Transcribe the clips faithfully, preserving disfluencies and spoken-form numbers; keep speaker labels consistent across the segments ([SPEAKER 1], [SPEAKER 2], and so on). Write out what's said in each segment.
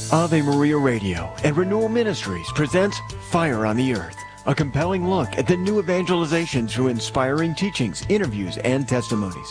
[SPEAKER 1] Ave Maria Radio and Renewal Ministries presents Fire on the Earth, a compelling look at the new evangelization through inspiring teachings, interviews, and testimonies.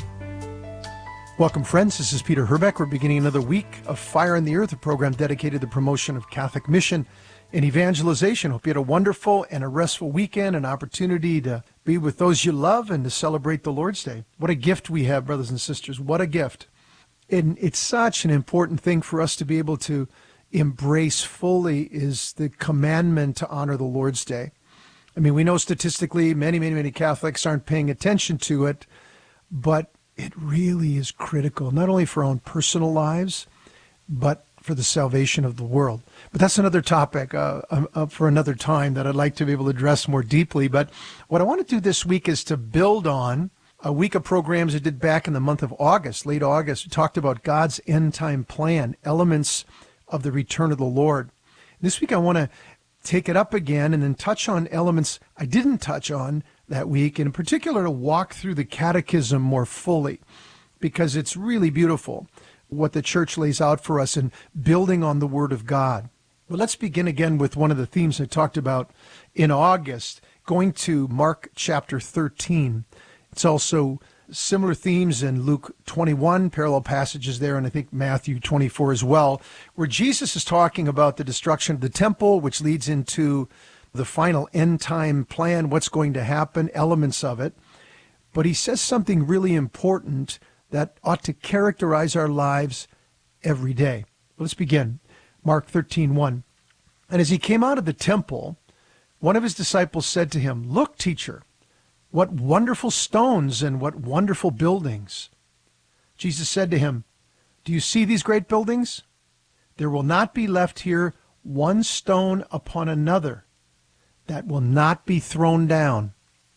[SPEAKER 2] Welcome, friends. This is Peter Herbeck. We're beginning another week of Fire on the Earth, a program dedicated to the promotion of Catholic mission and evangelization. Hope you had a wonderful and a restful weekend, an opportunity to be with those you love and to celebrate the Lord's Day. What a gift we have, brothers and sisters. What a gift. And it's such an important thing for us to be able to embrace fully is the commandment to honor the Lord's Day. I mean, we know statistically many, many, many Catholics aren't paying attention to it, but it really is critical, not only for our own personal lives, but for the salvation of the world. But that's another topic uh, uh, for another time that I'd like to be able to address more deeply. But what I want to do this week is to build on a week of programs I did back in the month of August, late August. We talked about God's end time plan, elements of the return of the Lord. This week I want to take it up again and then touch on elements I didn't touch on that week, and in particular to walk through the catechism more fully, because it's really beautiful what the church lays out for us in building on the Word of God. But let's begin again with one of the themes I talked about in August, going to Mark chapter thirteen. It's also similar themes in Luke twenty-one, parallel passages there, and I think Matthew twenty-four as well, where Jesus is talking about the destruction of the temple, which leads into the final end-time plan, what's going to happen, elements of it. But he says something really important that ought to characterize our lives every day. Let's begin. Mark thirteen one. And as he came out of the temple, one of his disciples said to him, "Look, teacher, what wonderful stones and what wonderful buildings." Jesus said to him, "Do you see these great buildings? There will not be left here one stone upon another that will not be thrown down."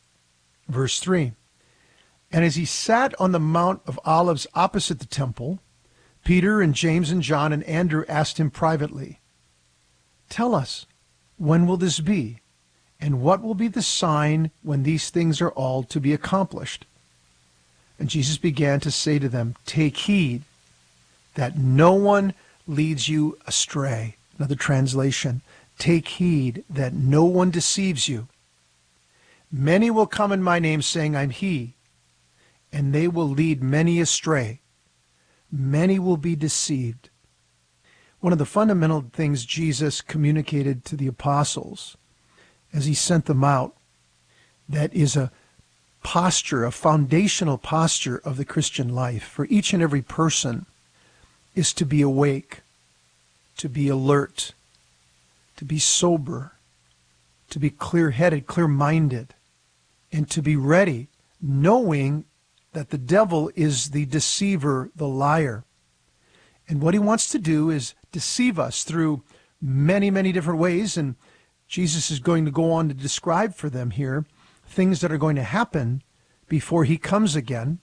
[SPEAKER 2] Verse three. And as he sat on the Mount of Olives opposite the temple, Peter and James and John and Andrew asked him privately, "Tell us, when will this be? And what will be the sign when these things are all to be accomplished?" And Jesus began to say to them, "Take heed that no one leads you astray." Another translation, "Take heed that no one deceives you. Many will come in my name saying, 'I'm he,' and they will lead many astray. Many will be deceived." One of the fundamental things Jesus communicated to the apostles as he sent them out, that is a posture, a foundational posture of the Christian life for each and every person, is to be awake, to be alert, to be sober, to be clear-headed, clear-minded, and to be ready, knowing that the devil is the deceiver, the liar. And what he wants to do is deceive us through many, many different ways, and Jesus is going to go on to describe for them here things that are going to happen before he comes again.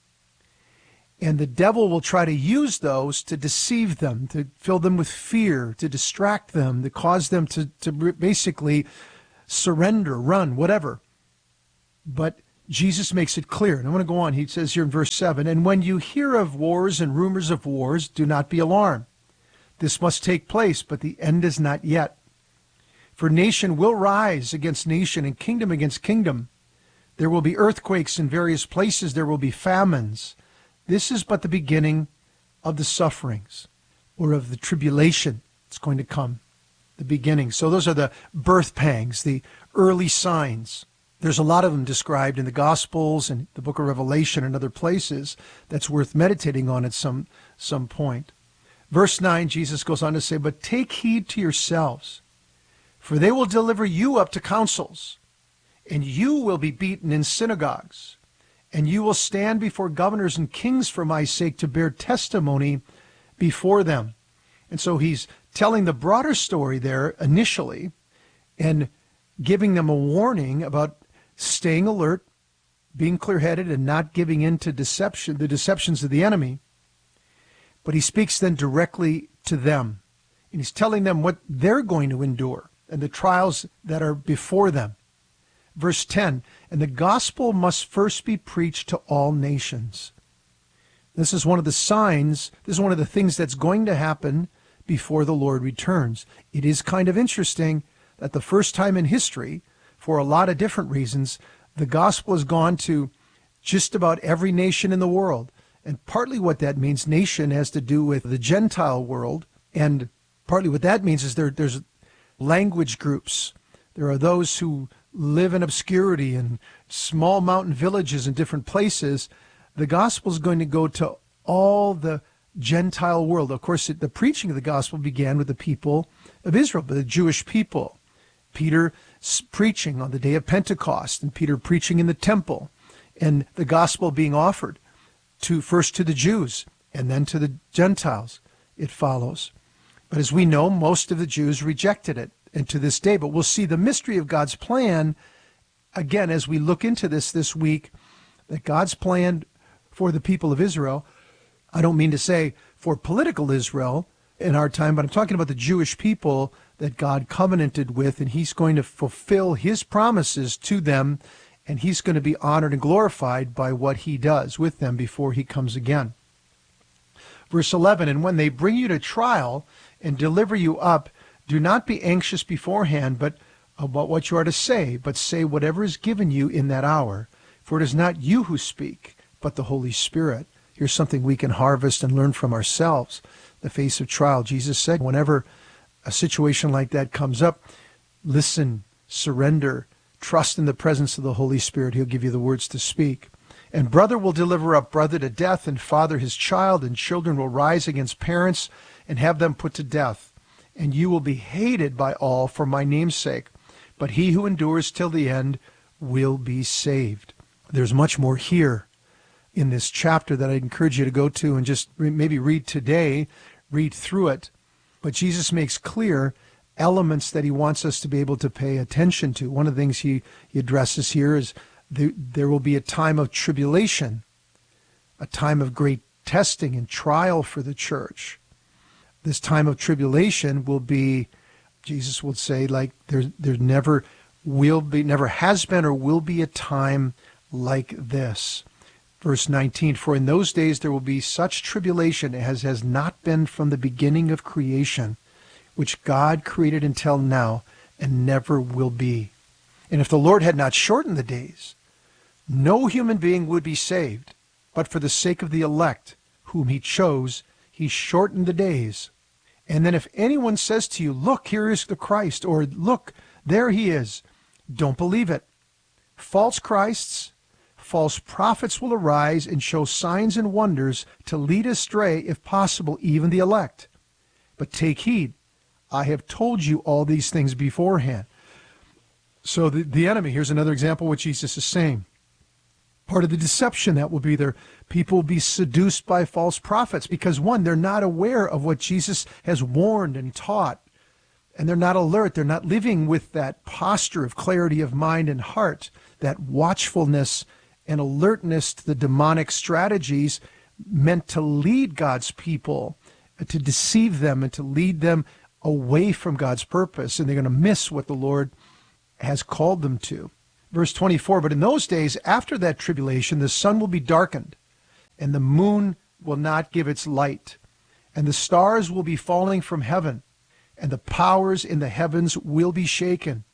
[SPEAKER 2] And the devil will try to use those to deceive them, to fill them with fear, to distract them, to cause them to, to basically surrender, run, whatever. But Jesus makes it clear. And I want to go on. He says here in verse seven, "And when you hear of wars and rumors of wars, do not be alarmed. This must take place, but the end is not yet. For nation will rise against nation and kingdom against kingdom. There will be earthquakes in various places. There will be famines. This is but the beginning of the sufferings," or of the tribulation that's going to come. The beginning. So those are the birth pangs, the early signs. There's a lot of them described in the Gospels and the book of Revelation and other places that's worth meditating on at some, some point. Verse nine, Jesus goes on to say, "But take heed to yourselves, for they will deliver you up to councils, and you will be beaten in synagogues, and you will stand before governors and kings for my sake to bear testimony before them." And so he's telling the broader story there initially and giving them a warning about staying alert, being clear-headed, and not giving in to deception, the deceptions of the enemy. But he speaks then directly to them, and he's telling them what they're going to endure and the trials that are before them. Verse ten, "And the gospel must first be preached to all nations." This is one of the signs, this is one of the things that's going to happen before the Lord returns. It is kind of interesting that the first time in history, for a lot of different reasons, the gospel has gone to just about every nation in the world. And partly what that means, nation, has to do with the Gentile world. And partly what that means is there, there's language groups. There are those who live in obscurity in small mountain villages in different places. The gospel is going to go to all the Gentile world. Of course, it, the preaching of the gospel began with the people of Israel, the Jewish people. Peter preaching on the day of Pentecost, and Peter preaching in the temple, and the gospel being offered to first to the Jews and then to the Gentiles. It follows. But as we know, most of the Jews rejected it, and to this day. But we'll see the mystery of God's plan, again, as we look into this this week, that God's plan for the people of Israel, I don't mean to say for political Israel in our time, but I'm talking about the Jewish people that God covenanted with, and he's going to fulfill his promises to them, and he's going to be honored and glorified by what he does with them before he comes again. Verse eleven, and when they bring you to trial and deliver you up, do not be anxious beforehand, but about what you are to say, but say whatever is given you in that hour. For it is not you who speak, but the Holy Spirit. Here's something we can harvest and learn from ourselves. The face of trial. Jesus said, whenever a situation like that comes up, listen, surrender, trust in the presence of the Holy Spirit. He'll give you the words to speak. And brother will deliver up brother to death, and father his child, and children will rise against parents and have them put to death. And you will be hated by all for my name's sake, but he who endures till the end will be saved. There's much more here in this chapter that I'd encourage you to go to and just re- maybe read today, read through it. But Jesus makes clear elements that he wants us to be able to pay attention to. One of the things he, he addresses here is the, there will be a time of tribulation, a time of great testing and trial for the church. This time of tribulation will be, Jesus would say, like there, there never will be, never has been or will be a time like this. Verse nineteen, for in those days there will be such tribulation as has not been from the beginning of creation, which God created until now and never will be. And if the Lord had not shortened the days, no human being would be saved. But for the sake of the elect, whom he chose, he shortened the days. And then if anyone says to you, look, here is the Christ, or look, there he is, don't believe it. False Christs, false prophets will arise and show signs and wonders to lead astray, if possible, even the elect. But take heed, I have told you all these things beforehand. So the, the enemy, here's another example of what Jesus is saying. Part of the deception that will be there, people will be seduced by false prophets because, one, they're not aware of what Jesus has warned and taught, and they're not alert. They're not living with that posture of clarity of mind and heart, that watchfulness and alertness to the demonic strategies meant to lead God's people, to deceive them and to lead them away from God's purpose, and they're going to miss what the Lord has called them to. Verse twenty-four, but in those days, after that tribulation, the sun will be darkened, and the moon will not give its light, and the stars will be falling from heaven, and the powers in the heavens will be shaken.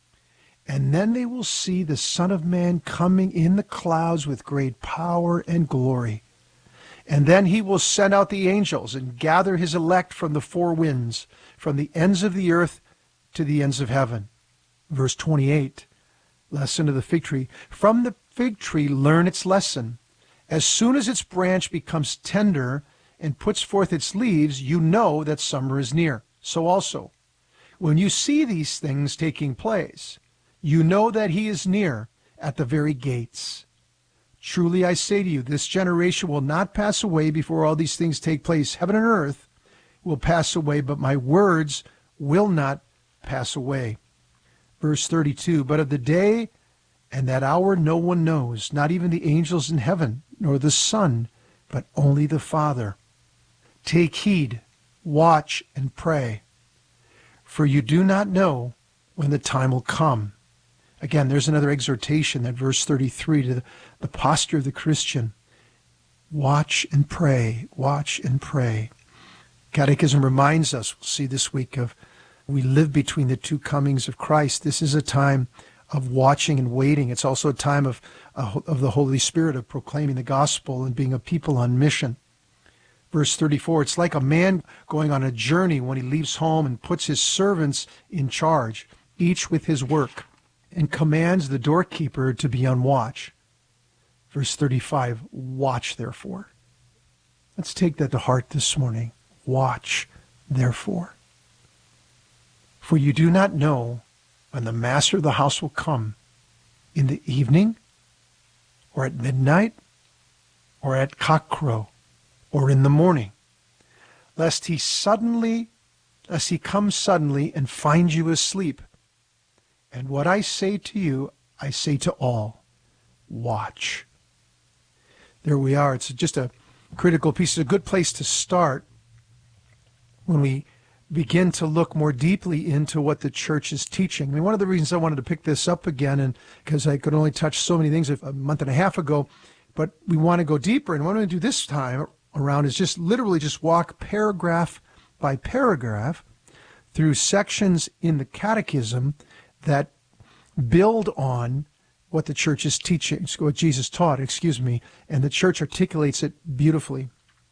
[SPEAKER 2] And then they will see the Son of Man coming in the clouds with great power and glory. And then he will send out the angels and gather his elect from the four winds, from the ends of the earth to the ends of heaven. Verse twenty-eight, lesson of the fig tree. From the fig tree learn its lesson. As soon as its branch becomes tender and puts forth its leaves, you know that summer is near. So also, when you see these things taking place, you know that he is near at the very gates. Truly I say to you, this generation will not pass away before all these things take place. Heaven and earth will pass away, but my words will not pass away. Verse thirty-two, but of the day and that hour no one knows, not even the angels in heaven, nor the Son, but only the Father. Take heed, watch, and pray, for you do not know when the time will come. Again, there's another exhortation, that verse thirty-three, to the, the posture of the Christian. Watch and pray, watch and pray. Catechism reminds us, we'll see this week, of we live between the two comings of Christ. This is a time of watching and waiting. It's also a time of, uh, of the Holy Spirit, of proclaiming the gospel and being a people on mission. Verse thirty-four, it's like a man going on a journey when he leaves home and puts his servants in charge, each with his work, and commands the doorkeeper to be on watch. Verse thirty-five, watch therefore. Let's take that to heart this morning. Watch therefore. For you do not know when the master of the house will come, in the evening, or at midnight, or at cockcrow, or in the morning, lest he suddenly, lest he come suddenly and find you asleep. And what I say to you, I say to all, watch. There we are. It's just a critical piece. It's a good place to start when we begin to look more deeply into what the church is teaching. I mean, one of the reasons I wanted to pick this up again, and because I could only touch so many things a month and a half ago, but we want to go deeper. And what I'm going to do this time around is just literally just walk paragraph by paragraph through sections in the Catechism that build on what the church is teaching, what Jesus taught, excuse me, and the church articulates it beautifully.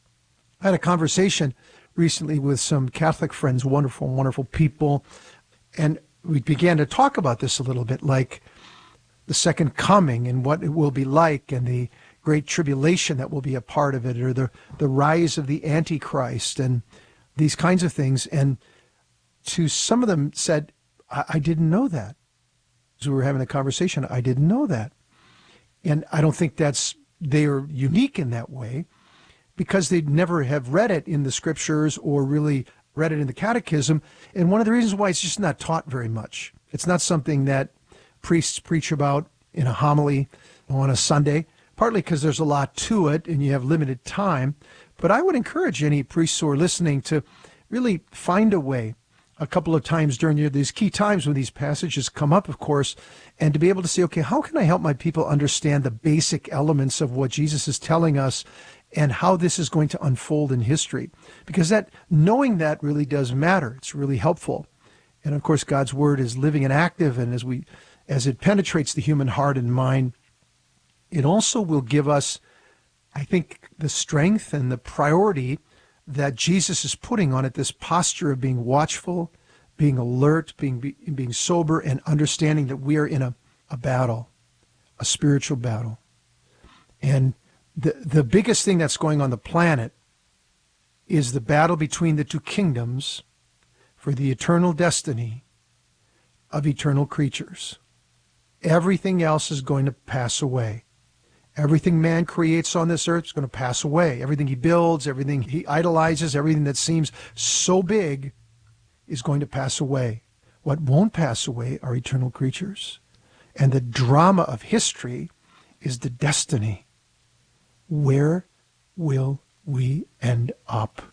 [SPEAKER 2] I had a conversation recently with some Catholic friends, wonderful, wonderful people, and we began to talk about this a little bit, like the second coming and what it will be like, and the great tribulation that will be a part of it, or the, the rise of the Antichrist, and these kinds of things. And to some of them said, I, I didn't know that. As we were having a conversation, I didn't know that. And I don't think that's, they are unique in that way, because they'd never have read it in the scriptures or really read it in the Catechism. And one of the reasons why it's just not taught very much. It's not something that priests preach about in a homily on a Sunday, partly because there's a lot to it and you have limited time. But I would encourage any priests who are listening to really find a way a couple of times during the year, these key times when these passages come up, of course, and to be able to say, okay, how can I help my people understand the basic elements of what Jesus is telling us and how this is going to unfold in history? Because that knowing that really does matter. It's really helpful. And of course, God's word is living and active, and as we as it penetrates the human heart and mind, it also will give us, I think, the strength and the priority that Jesus is putting on it, this posture of being watchful, being alert, being being sober, and understanding that we are in a, a battle, a spiritual battle. And the the biggest thing that's going on the planet is the battle between the two kingdoms for the eternal destiny of eternal creatures. Everything else is going to pass away. Everything man creates on this earth is going to pass away. Everything he builds, everything he idolizes, everything that seems so big is going to pass away. What won't pass away are eternal creatures. And the drama of history is the destiny. Where will we end up?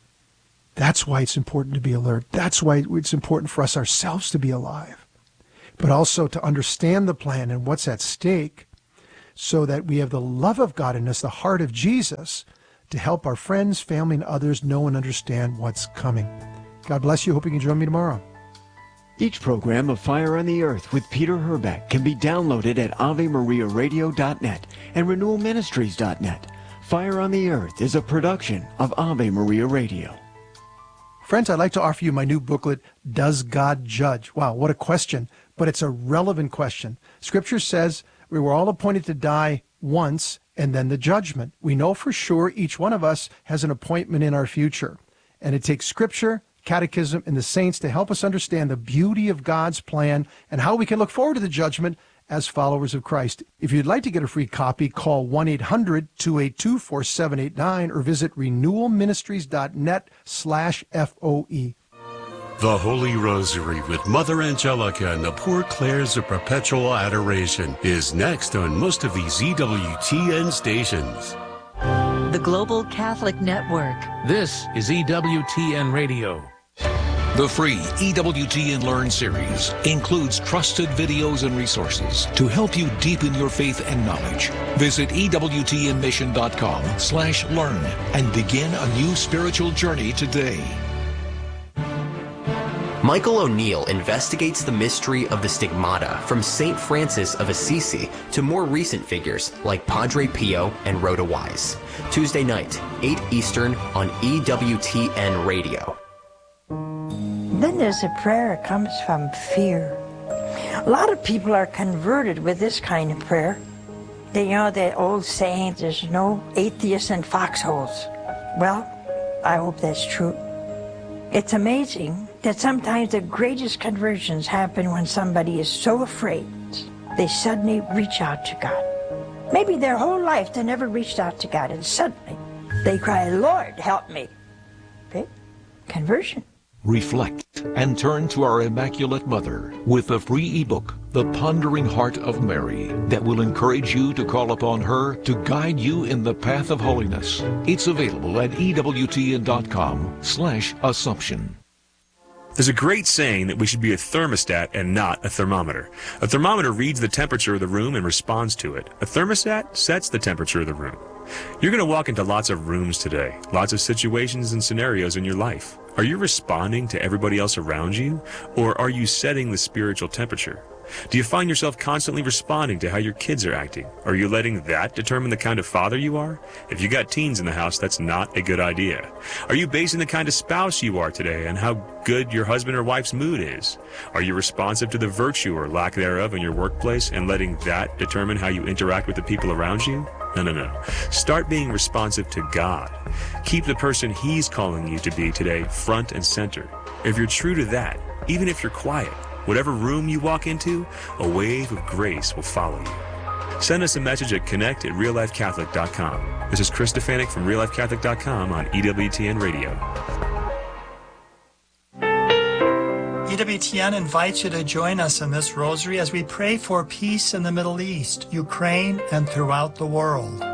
[SPEAKER 2] That's why it's important to be alert. That's why it's important for us ourselves to be alive, but also to understand the plan and what's at stake, so that we have the love of God in us, the heart of Jesus, to help our friends, family, and others know and understand what's coming. God bless you. Hope you can join me tomorrow.
[SPEAKER 1] Each program of Fire on the Earth with Peter Herbeck can be downloaded at ave maria radio dot net and renewal ministries dot net. Fire on the Earth is a production of Ave Maria Radio.
[SPEAKER 2] Friends, I'd like to offer you my new booklet, Does God Judge? Wow, what a question, but it's a relevant question. Scripture says we were all appointed to die once and then the judgment. We know for sure each one of us has an appointment in our future. And it takes Scripture, Catechism, and the saints to help us understand the beauty of God's plan and how we can look forward to the judgment as followers of Christ. If you'd like to get a free copy, call one eight hundred two eight two four seven eight nine or visit renewal ministries dot net slash F O E.
[SPEAKER 3] The Holy Rosary with Mother Angelica and the Poor Clares of Perpetual Adoration is next on most of these E W T N stations.
[SPEAKER 4] The Global Catholic Network.
[SPEAKER 5] This is E W T N Radio.
[SPEAKER 4] The free E W T N Learn series includes trusted videos and resources to help you deepen your faith and knowledge. Visit E W T N mission dot com slash learn and begin a new spiritual journey today.
[SPEAKER 5] Michael O'Neill investigates the mystery of the stigmata from Saint Francis of Assisi to more recent figures like Padre Pio and Rhoda Wise. Tuesday night, eight Eastern on E W T N Radio.
[SPEAKER 6] Then there's a prayer that comes from fear. A lot of people are converted with this kind of prayer. They, you know, the old saying, there's no atheists in foxholes. Well, I hope that's true. It's amazing that sometimes the greatest conversions happen when somebody is so afraid they suddenly reach out to God. Maybe their whole life they never reached out to God, and suddenly they cry, Lord, help me. Okay? Conversion.
[SPEAKER 4] Reflect and turn to our Immaculate Mother with the free ebook, The Pondering Heart of Mary, that will encourage you to call upon her to guide you in the path of holiness. It's available at E W T N dot com slash Assumption.
[SPEAKER 7] There's a great saying that we should be a thermostat and not a thermometer. A thermometer reads the temperature of the room and responds to it. A thermostat sets the temperature of the room. You're going to walk into lots of rooms today, lots of situations and scenarios in your life. Are you responding to everybody else around you, or are you setting the spiritual temperature? Do you find yourself constantly responding to how your kids are acting? Are you letting that determine the kind of father you are? If you got teens in the house, that's not a good idea. Are you basing the kind of spouse you are today on how good your husband or wife's mood is? Are you responsive to the virtue or lack thereof in your workplace and letting that determine how you interact with the people around you? No, no, no. Start being responsive to God. Keep the person He's calling you to be today front and center. If you're true to that, even if you're quiet, whatever room you walk into, a wave of grace will follow you. Send us a message at connect at real life catholic dot com. This is Chris Stefanik from real life catholic dot com on E W T N Radio.
[SPEAKER 8] E W T N invites you to join us in this rosary as we pray for peace in the Middle East, Ukraine, and throughout the world.